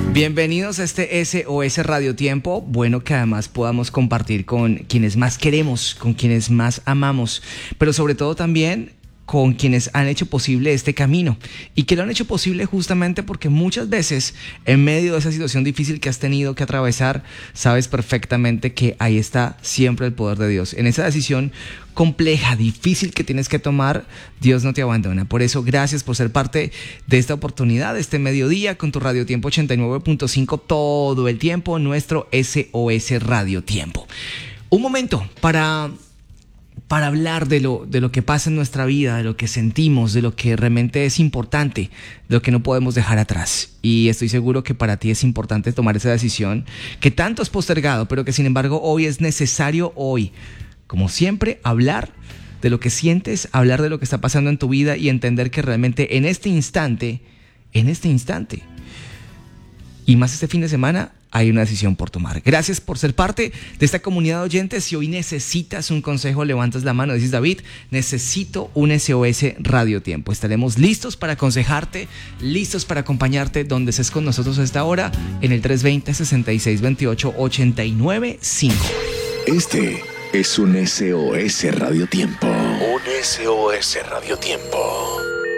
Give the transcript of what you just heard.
Bienvenidos a este SOS Radio Tiempo. Bueno, que además podamos compartir con quienes más queremos, con quienes más amamos, pero sobre todo también con quienes han hecho posible este camino y que lo han hecho posible justamente porque muchas veces en medio de esa situación difícil que has tenido que atravesar, sabes perfectamente que ahí está siempre el poder de Dios. En esa decisión compleja, difícil que tienes que tomar, Dios no te abandona. Por eso, gracias por ser parte de esta oportunidad, de este mediodía con tu Radio Tiempo 89.5 todo el tiempo, nuestro SOS Radio Tiempo. Un momento para hablar de lo que pasa en nuestra vida, de lo que sentimos, de lo que realmente es importante, de lo que no podemos dejar atrás. Y estoy seguro que para ti es importante tomar esa decisión que tanto has postergado, pero que sin embargo hoy es necesario, como siempre, hablar de lo que sientes, hablar de lo que está pasando en tu vida y entender que realmente en este instante, y más este fin de semana, hay una decisión por tomar. Gracias por ser parte de esta comunidad de oyentes. Si hoy necesitas un consejo, levantas la mano, dices: David, necesito un SOS Radio Tiempo. Estaremos listos para aconsejarte, listos para acompañarte donde estés con nosotros a esta hora en el 320-6628-895. Este es un SOS Radio Tiempo. Un SOS Radio Tiempo.